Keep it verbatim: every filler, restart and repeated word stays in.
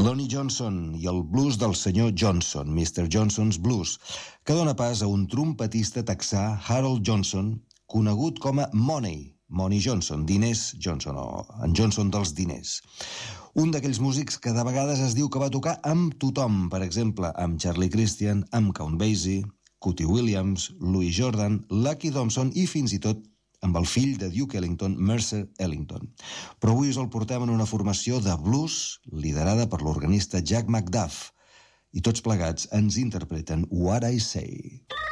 Lonnie Johnson i el blues del senyor Johnson, mister Johnson's Blues, que dona pas a un trompetista texà, Harold Johnson, conegut com a Money, Money Johnson, diners Johnson, o en Johnson dels diners. Un d'aquells músics que de vegades es diu que va tocar amb tothom, per exemple, amb Charlie Christian, amb Count Basie, Cootie Williams, Louis Jordan, Lucky Thompson i fins i tot amb el fill de Duke Ellington, Mercer Ellington. Però avui us el portem en una formació de blues liderada per l'organista Jack McDuff, i tots plegats ens interpreten What I Say.